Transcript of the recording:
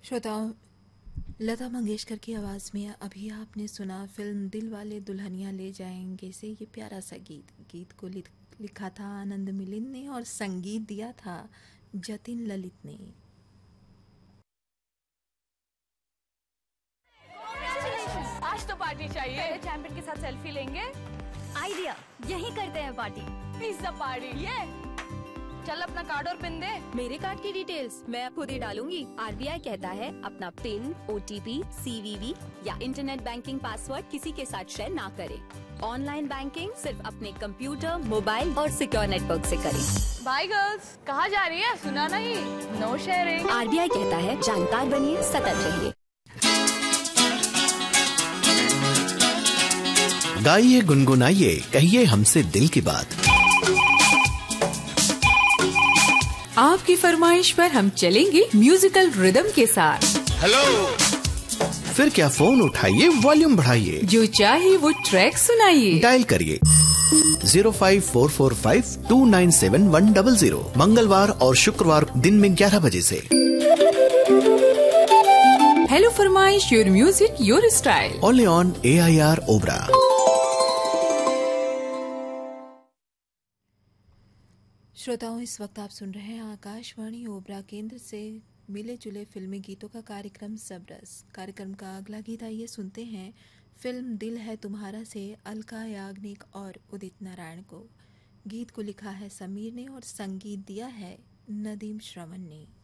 श्रोताओं, लता मंगेशकर की आवाज़ में अभी आपने सुना फिल्म दिल वाले दुल्हनिया ले जाएंगे से ये प्यारा सा गीत को लिखा था आनंद मिलिंद ने और संगीत दिया था जतिन ललित ने। आज तो पार्टी चाहिए। पहले चैंपियन के साथ सेल्फी लेंगे। आइडिया, यही करते हैं पार्टी। Pizza party. ये चल अपना कार्ड और पिन दे। मेरे कार्ड की डिटेल्स मैं खुद ही डालूंगी। आरबीआई कहता है अपना पिन, ओटीपी, सीवीवी या इंटरनेट बैंकिंग पासवर्ड किसी के साथ शेयर ना करें। ऑनलाइन बैंकिंग सिर्फ अपने कंप्यूटर, मोबाइल और सिक्योर नेटवर्क से करें। बाय गर्ल्स, कहाँ जा रही है? सुना नहीं? No sharing. आरबीआई कहता है जानकार बनिए, सतर्क रहिए। गाइए, गुनगुनाइए, कहिए हमसे दिल की बात। आपकी फरमाइश पर हम चलेंगे म्यूजिकल रिदम के साथ। हेलो, फिर क्या फोन उठाइए, वॉल्यूम बढ़ाइए, जो चाहे वो ट्रैक सुनाइए। डायल करिए 05445297100 मंगलवार और शुक्रवार दिन में 11 बजे से। हेलो फरमाइश, your music your style, only on AIR Obra. श्रोताओं, इस वक्त आप सुन रहे हैं आकाशवाणी ओबरा केंद्र से मिले जुले फिल्मी गीतों का कार्यक्रम सबरस। कार्यक्रम का अगला गीत आइए सुनते हैं फिल्म दिल है तुम्हारा से अलका याग्निक और उदित नारायण को। गीत को लिखा है समीर ने और संगीत दिया है नदीम श्रवण ने।